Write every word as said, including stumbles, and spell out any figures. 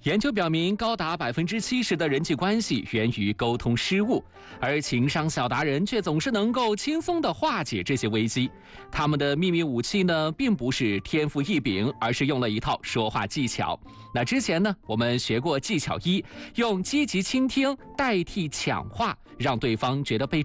研究表明，高达百分之七十的人际关系源于沟通失误，而情商小达人却总是能够轻松地化解这些危机。他们的秘密武器呢，并不是天赋异禀，而是用了一套说话技巧。那之前呢，我们学过技巧一，用积极倾听代替抢话，让对方觉得被